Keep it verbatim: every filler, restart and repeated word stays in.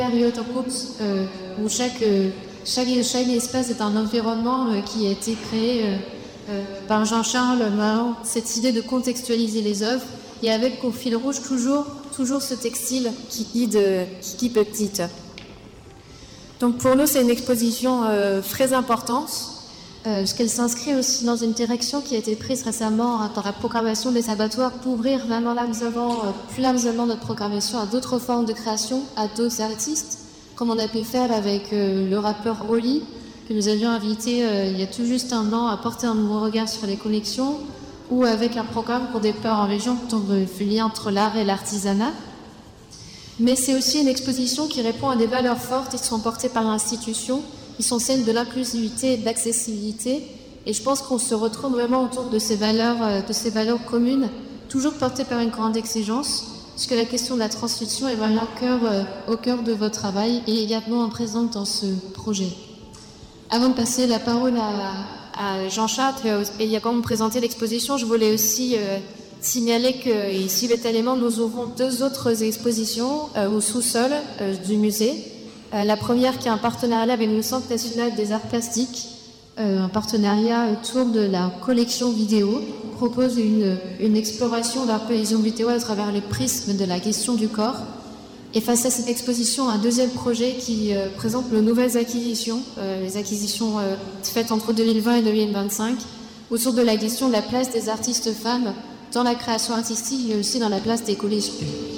période en courte euh, où chaque, euh, chaque, chaque espace est un environnement euh, qui a été créé euh, euh, par Jean-Charles Mahon, cette idée de contextualiser les œuvres, et avec au fil rouge toujours, toujours ce textile qui guide, euh, qui guide petite. Donc pour nous, c'est une exposition euh, très importante, euh, parce qu'elle s'inscrit aussi dans une direction qui a été prise récemment hein, dans la programmation des abattoirs pour ouvrir vraiment largement, euh, plus largement notre programmation à d'autres formes de création, à d'autres artistes, comme on a pu faire avec euh, le rappeur Oli, que nous avions invité euh, il y a tout juste un an à porter un nouveau regard sur les collections, ou avec un programme pour des peurs en région qui tombe le lien entre l'art et l'artisanat. Mais c'est aussi une exposition qui répond à des valeurs fortes qui sont portées par l'institution, qui sont celles de l'inclusivité et de l'accessibilité. Et je pense qu'on se retrouve vraiment autour de ces valeurs, de ces valeurs communes, toujours portées par une grande exigence, puisque la question de la transmission est vraiment au cœur, au cœur de votre travail et également présente dans ce projet. Avant de passer la parole à, à Jean-Charles et également me présenter l'exposition, je voulais aussi euh, signaler qu'ici, Bétalément, nous ouvrons deux autres expositions euh, au sous-sol euh, du musée. Euh, la première qui est un partenariat avec le Centre national des arts plastiques, euh, un partenariat autour de la collection vidéo, propose une, une exploration de la collection vidéo à travers le prisme de la question du corps. Et face à cette exposition, un deuxième projet qui euh, présente de nouvelles acquisitions, euh, les acquisitions euh, faites entre deux mille vingt et deux mille vingt-cinq, autour de la question de la place des artistes femmes dans la création artistique et aussi dans la place des collections.